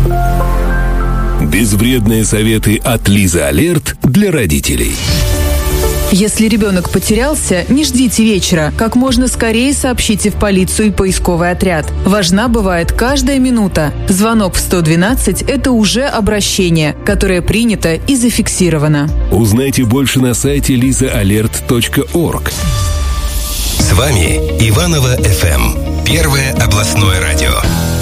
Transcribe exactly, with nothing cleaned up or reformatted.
Безвредные советы от Лизы Алерт для родителей. Если ребенок потерялся, не ждите вечера. Как можно скорее сообщите в полицию и поисковый отряд. Важна бывает каждая минута. Звонок в сто двенадцать – это уже обращение, которое принято и зафиксировано. Узнайте больше на сайте лиза алерт точка орг. С вами Иваново эф эм. Первое областное радио.